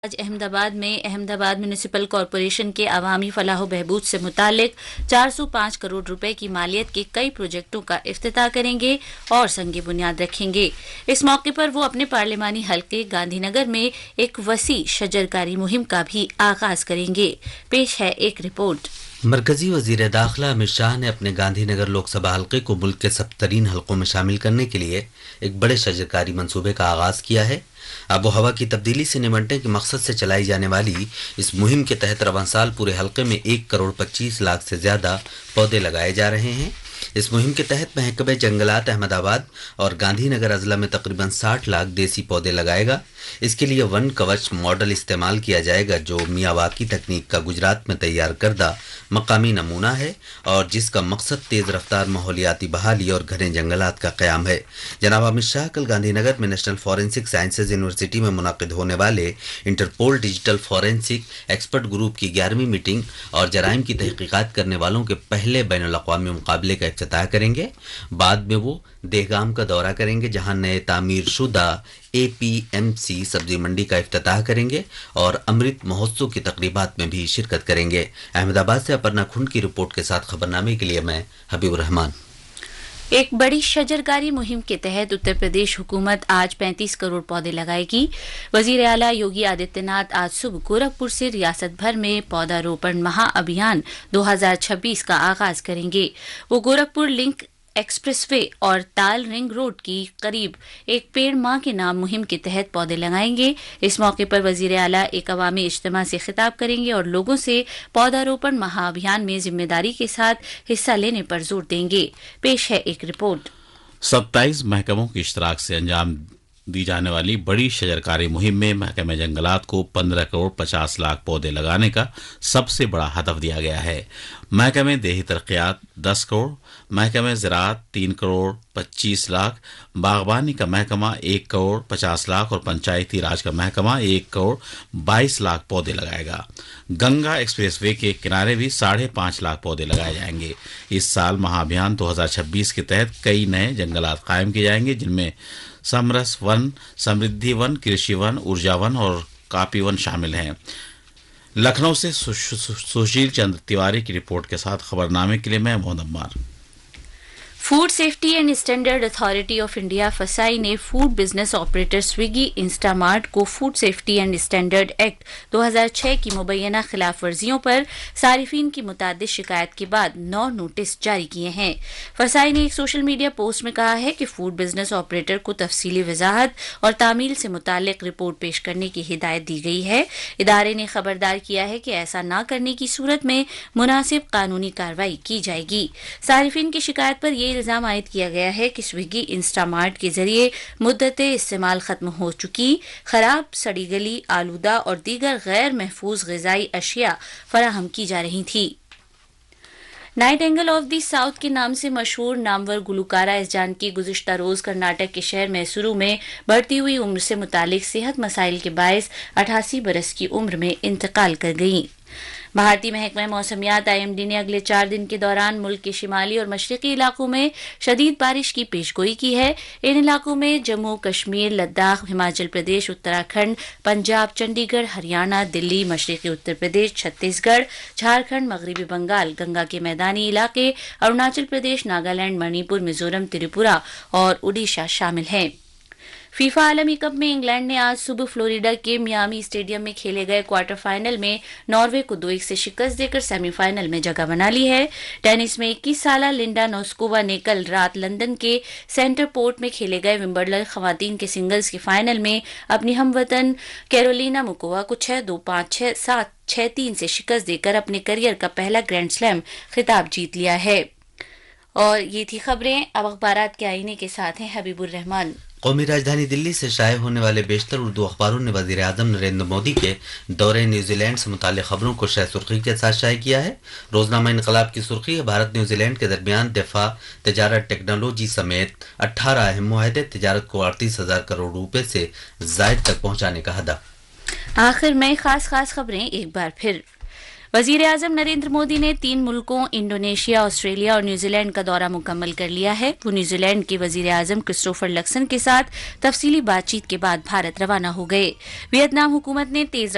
آج احمدآباد میں Ahmedabad municipal corporation کے عوامی فلاح و بہبود سے متعلق 405 کروڑ روپے کی مالیت کے کئی پروجیکٹوں کا افتتاح کریں گے اور سنگ بنیاد رکھیں گے۔ اس موقع پر وہ اپنے پارلیمانی حلقے گاندھی نگر میں ایک وسیع شجرکاری مہم کا بھی آغاز کریں گے۔ پیش ہے ایک رپورٹ۔ مرکزی وزیر داخلہ امت شاہ نے اپنے گاندھی نگر لوک سبھا حلقے کو ملک کے 70 حلقوں میں شامل کرنے کے لیے ایک بڑے شجرکاری منصوبے کا آغاز کیا ہے۔ آب و ہوا کی تبدیلی سے نمٹنے کے مقصد سے چلائی جانے والی اس مہم کے تحت رواں سال پورے حلقے میں 1 کروڑ 25 لاکھ سے زیادہ پودے لگائے جا رہے ہیں۔ اس مہم کے تحت محکمہ جنگلات احمدآباد اور گاندھی نگر اضلاع میں تقریباً 60 لاکھ دیسی پودے لگائے گا۔ اس کے لیے ون کوچ ماڈل استعمال کیا جائے گا جو میاواکی تکنیک کا گجرات میں تیار کردہ مقامی نمونہ ہے اور جس کا مقصد تیز رفتار ماحولیاتی بحالی اور گھنے جنگلات کا قیام ہے۔ جناب امت شاہ کل گاندھی نگر میں نیشنل فورینسک سائنسز یونیورسٹی میں منعقد ہونے والے Interpol digital forensic expert group کی 11ویں میٹنگ اور جرائم کی تحقیقات کرنے والوں کے پہلے بین الاقوامی مقابلے کا افتتاح کریں گے۔ بعد میں وہ دہگام کا دورہ کریں گے جہاں نئے تعمیر شدہ APMC سبزی منڈی کا افتتاح کریں گے اور امرت مہوتسو کی تقریبات میں بھی شرکت کریں گے۔ احمدآباد سے اپرنا کھنڈ کی رپورٹ کے ساتھ خبرنامے کے لیے میں حبیب الرحمان۔ ایک بڑی شجرکاری مہم کے تحت اتر پردیش حکومت آج 35 کروڑ پودے لگائے گی۔ وزیر اعلیٰ یوگی آدتیہ ناتھ آج صبح گورکھپور سے ریاست بھر میں پودا روپن مہا ابھیان 2026 کا آغاز کریں گے۔ وہ گورکھپور لنک ایکسپریس وے اور تال رنگ روڈ کی قریب ایک پیڑ ماں کے نام مہم کے تحت پودے لگائیں گے۔ اس موقع پر وزیر اعلیٰ ایک عوامی اجتماع سے خطاب کریں گے اور لوگوں سے پودا روپن مہا ابھیان میں ذمہ داری کے ساتھ حصہ لینے پر زور دیں گے۔ پیش ہے ایک رپورٹ۔ 27 محکموں کے اشتراک سے انجام دی جانے والی بڑی شجرکاری مہم میں محکمہ جنگلات کو 15 کروڑ 50 لاکھ پودے لگانے کا سب سے بڑا ہدف دیا گیا ہے۔ محکمہ دیہی ترقیات 10 کروڑ، محکمہ زراعت 3 کروڑ 25 لاکھ، باغبانی کا محکمہ 1 کروڑ 50 لاکھ اور پنچایتی راج کا محکمہ 1 کروڑ 22 لاکھ پودے لگائے گا۔ گنگا ایکسپریس وے کے کنارے بھی 5.5 لاکھ پودے لگائے جائیں گے۔ اس سال مہا ابھیان 2026 کے تحت کئی نئے جنگلات قائم کیے جائیں گے جن میں سمرس ون، سمردھی ون، کرشی ون، ارجا ون اور کاپی ون شامل ہیں۔ لکھنؤ سے سشیل چندر تیواری کی رپورٹ کے ساتھ خبرنامے کے لیے میں محمد Ammar. Food safety and standard authority of India فسائی نے فوڈ بزنس آپریٹر سویگی انسٹامارٹ کو food safety and standard act 2006 کی مبینہ خلاف ورزیوں پر صارفین کی متعدد شکایت کے بعد 9 نوٹس جاری کیے ہیں۔ فسائی نے ایک سوشل میڈیا پوسٹ میں کہا ہے کہ فوڈ بزنس آپریٹر کو تفصیلی وضاحت اور تعمیل سے متعلق رپورٹ پیش کرنے کی ہدایت دی گئی ہے۔ ادارے نے خبردار کیا ہے کہ ایسا نہ کرنے کی صورت میں مناسب قانونی کارروائی کی جائے گی۔ صارفین کی شکایت پر یہ الزام عائد کیا گیا ہے کہ سویگی انسٹامارٹ کے ذریعے مدت استعمال ختم ہو چکی خراب، سڑی گلی، آلودہ اور دیگر غیر محفوظ غذائی اشیاء فراہم کی جا رہی تھی۔ Night angle of the south کے نام سے مشہور نامور گلوکارہ اس جان کی گزشتہ روز کرناٹک کے شہر میسورو میں بڑھتی ہوئی عمر سے متعلق صحت مسائل کے باعث 88 برس کی عمر میں انتقال کر گئیں۔ بھارتی محکمہ موسمیات IMD نے اگلے 4 دن کے دوران ملک کے شمالی اور مشرقی علاقوں میں شدید بارش کی پیش گوئی کی ہے۔ ان علاقوں میں جموں کشمیر، لداخ، ہماچل پردیش، اتراکھنڈ، پنجاب، چنڈی گڑھ، ہریانہ، دلی، مشرقی اتر پردیش، چھتیس گڑھ، جھارکھنڈ، مغربی بنگال، گنگا کے میدانی علاقے، اروناچل پردیش، ناگالینڈ، منی پور، میزورم، تریپورہ اور اڈیشہ شامل ہیں۔ فیفا عالمی کپ میں انگلینڈ نے آج صبح فلوریڈا کے میامی اسٹیڈیم میں کھیلے گئے کوارٹر فائنل میں ناروے کو 2-1 سے شکست دے کر سیمی فائنل میں جگہ بنا لی ہے۔ ٹینس میں 21 سالہ لنڈا نوسکووا نے کل رات لندن کے سینٹر پورٹ میں کھیلے گئے ومبلڈن خواتین کے سنگلز کے فائنل میں اپنی ہم وطن کیرولینا مکووا کو 6-2، 5-6، 7، 6-3 سے شکست دے کر اپنے کیریئر کا پہلا گرینڈ سلیم خطاب جیت لیا ہے۔ اور یہ تھی خبریں۔ اب اخبارات کے آئینے کے ساتھ ہیں حبیب الرحمان۔ قومی راجدھانی دلی سے شائع ہونے والے بیشتر اردو اخباروں نے وزیر اعظم نریندر مودی کے دورے نیوزی لینڈ سے متعلق خبروں کو شہ سرخی کے ساتھ شائع کیا ہے۔ روزنامہ انقلاب کی سرخی ہے: بھارت نیوزی لینڈ کے درمیان دفاع، تجارت، ٹیکنالوجی سمیت 18 اہم معاہدے، تجارت کو 38,000 کروڑ روپے سے زائد تک پہنچانے کا ہدف۔ آخر میں خاص خبریں ایک بار پھر۔ وزیر اعظم نریندر مودی نے 3 ملکوں انڈونیشیا، آسٹریلیا اور نیوزی لینڈ کا دورہ مکمل کر لیا ہے۔ وہ نیوزی لینڈ کے وزیر اعظم کرسٹوفر لکسن کے ساتھ تفصیلی بات چیت کے بعد بھارت روانہ ہو گئے۔ ویتنام حکومت نے تیز